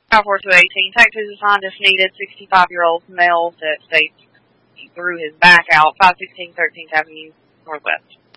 54218. Taxis assigned as needed. 65-year-old male that states he threw his back out. 516 13th Avenue Northwest.